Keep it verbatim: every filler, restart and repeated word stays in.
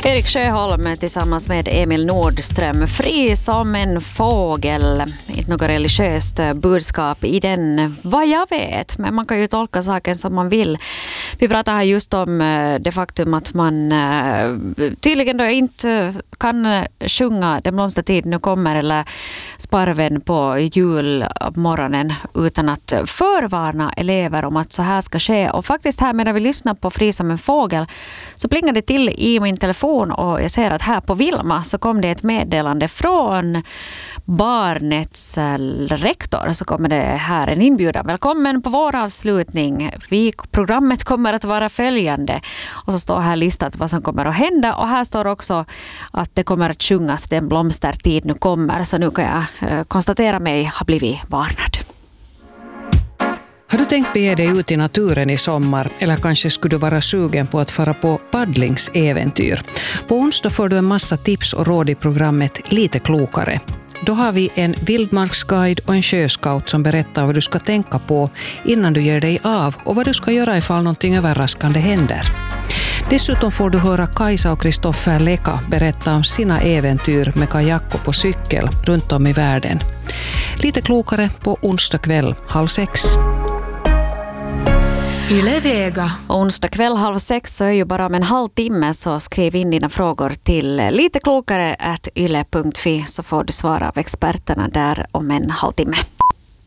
Erik Sjöholm tillsammans med Emil Nordström. Fri som en fågel. Inte något religiöst budskap i den, vad jag vet. Men man kan ju tolka saken som man vill. Vi pratar här just om det faktum att man tydligen då inte kan sjunga Den blomstertid nu kommer eller Sparven på julmorgonen utan att förvarna elever om att så här ska ske. Och faktiskt här medan vi lyssnar på Fri som en fågel så plingar det till i min telefon och jag ser att här på Vilma så kom det ett meddelande från barnets rektor. Så kommer det här en inbjudan. Välkommen på vår avslutning. Vi, programmet kommer att vara följande. Och så står här listat vad som kommer att hända. Och här står också att det kommer att sjungas Den blomstertid nu kommer. Så nu kan jag eh, konstatera mig har blivit varnad. Har du tänkt bege dig ut i naturen i sommar eller kanske skulle du vara sugen på att fara på paddlingsäventyr? På onsdag får du en massa tips och råd i programmet Lite klokare. Då har vi en vildmarksguide och en sjöscout som berättar vad du ska tänka på innan du ger dig av och vad du ska göra ifall någonting överraskande händer. Dessutom får du höra Kajsa och Kristoffer Leka berätta om sina äventyr med kajak och på cykel runt om i världen. Lite klokare på onsdag kväll halv sex. Yle Vega. Onsdag kväll halv sex så är ju bara om en halvtimme så skriv in dina frågor till lite klokare at yle punkt fi så får du svara av experterna där om en halvtimme.